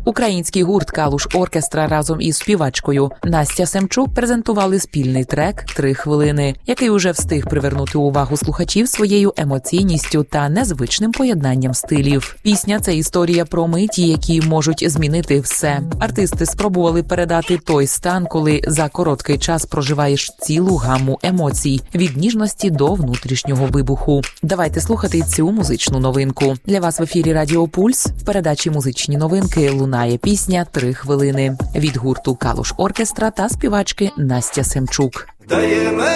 Український гурт «Калуш Оркестра» разом із співачкою Настя Семчук презентували спільний трек «3 хвилини», який уже встиг привернути увагу слухачів своєю емоційністю та незвичним поєднанням стилів. Пісня – це історія про миті, які можуть змінити все. Артисти спробували передати той стан, коли за короткий час проживаєш цілу гамму емоцій – від ніжності до внутрішнього вибуху. Давайте слухати цю музичну новинку. Для вас в ефірі Радіо Пульс в передачі «Музичні новинки» лунає пісня «3 хвилини» від гурту «Калуш Оркестра» та співачки Настя Семчук.